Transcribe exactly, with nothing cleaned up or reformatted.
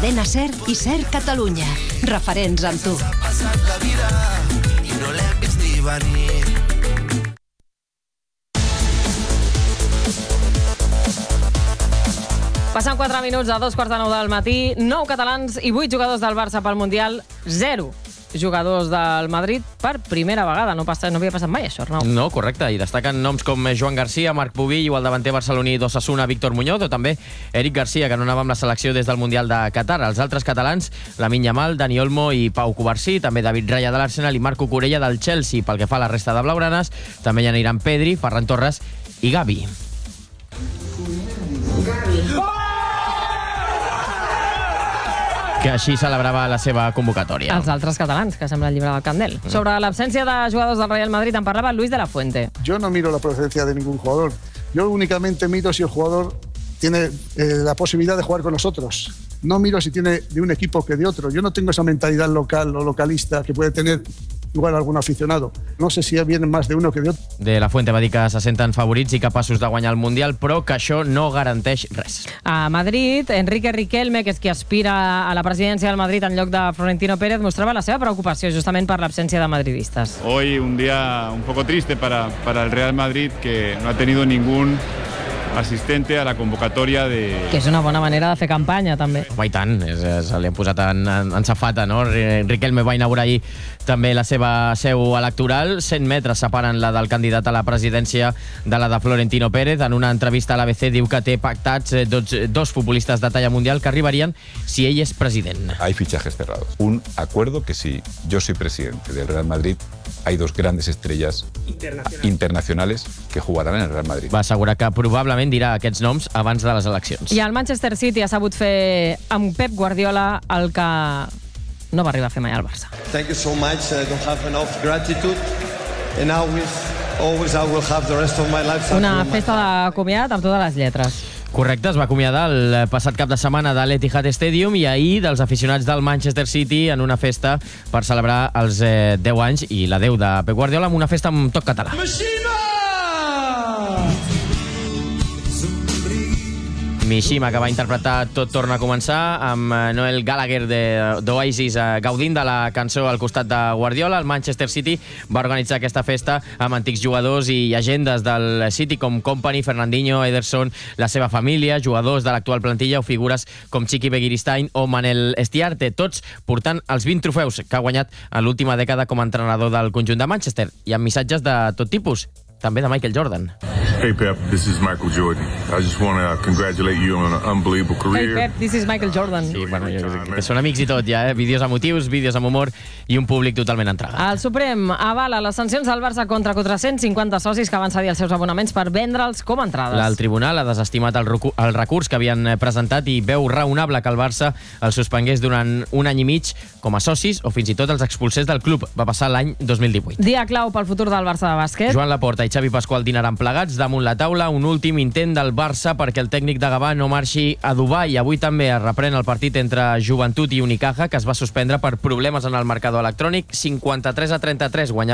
Cadena SER i SER Catalunya. Referents amb tu. Passen quatre minuts a dos quarts de nou del matí. Nou catalans i vuit jugadors del Barça pel Mundial. Zero jugadors del Madrid per primera vegada. No, passa, no havia passat mai això, Arnau. No, correcte. I destaquen noms com Joan Garcia, Marc Pubill o el davanter barceloní d'Osasuna, Víctor Muñoz, o també Eric Garcia, que no anava amb la selecció des del Mundial de Qatar. Els altres catalans, Lamine Yamal, Dani Olmo i Pau Cubarsí, també David Raya de l'Arsenal i Marco Corella del Chelsea. Pel que fa a la resta de blaugranes, també hi aniran Pedri, Ferran Torres i Gavi. Que així celebrava la seva convocatòria. Els altres catalans, que sembla el llibre del Candel. Mm. Sobre l'absència de jugadors del Real Madrid en parlava Luis de la Fuente. Yo no miro la procedencia de ningún jugador. Yo únicamente miro si el jugador tiene eh, la posibilidad de jugar con nosotros. No miro si tiene de un equipo que de otro. Yo no tengo esa mentalidad local o localista que puede tener igual algun aficionado. No sé si vienen más de uno que de otro. De la Fuente va dir que se senten favorits i capaços de guanyar el Mundial, però que això no garanteix res. A Madrid, Enrique Riquelme, que és qui aspira a la presidència del Madrid en lloc de Florentino Pérez, mostrava la seva preocupació justament per l'absència de madridistas. Hoy un día un poco triste para, para el Real Madrid, que no ha tenido ningún assistente a la convocatòria de... Que és una bona manera de fer campanya, també. Home, i tant, és, se li han posat en, en, en safata, no? Riquelme va inaugurar ahir també la seva seu electoral. cent metres separen la del candidat a la presidència de la de Florentino Pérez. En una entrevista a l'A B C diu que té pactats dos, dos futbolistes de talla mundial que arribarien si ell és president. Hay fichajes cerrados. Un acuerdo que si yo soy presidente del Real Madrid, hay dos grandes estrellas internacionales, internacionales que jugarán en el Real Madrid. Va assegurar que probablement dirà aquests noms abans de les eleccions. I el Manchester City ha sabut fer amb Pep Guardiola el que no va arribar a fer mai al Barça. Thank you so much. I don't have enough gratitude. And always, always I will have the rest of my life. Una festa de comiat amb totes les lletres. Correcte, es va acomiadar el passat cap de setmana de l'Etihad Stadium i ahir dels aficionats del Manchester City en una festa per celebrar els eh, deu anys i la deu de Pep Guardiola amb una festa amb toc català. Mishima, que va interpretar Tot torna a començar amb Noel Gallagher d'Oasis gaudint de la cançó al costat de Guardiola. El Manchester City va organitzar aquesta festa amb antics jugadors i agendes del City com Kompany, Fernandinho, Ederson, la seva família, jugadors de l'actual plantilla o figures com Chiqui Begiristain o Manel Estiarte, tots portant els vint trofeus que ha guanyat en l'última dècada com a entrenador del conjunt de Manchester i amb missatges de tot tipus, també de Michael Jordan. Hey Pep, this is Michael Jordan. I just want to congratulate you on an unbelievable career. Hey Pep, this is Michael Jordan. Sí, bueno, que són amics i tot ja, eh? Vídeos emotius, vídeos amb humor i un públic totalment entregat. El Suprem avala les sancions del Barça contra quatre-cents cinquanta socis que van cedir els seus abonaments per vendre'ls com a entrades. El tribunal ha desestimat el, el recurs que havien presentat i veu raonable que el Barça els suspengués durant un any i mig com a socis o fins i tot els expulsés del club. Va passar l'any dos mil divuit. Dia clau pel futur del Barça de bàsquet. Joan Laporta i Xavi Pasqual dinaran plegats damunt la taula un últim intent del Barça perquè el tècnic de Gavà no marxi a Dubai. Avui també es reprèn el partit entre Joventut i Unicaja, que es va suspendre per problemes en el marcador electrònic. cinquanta-tres a trenta-tres guanyava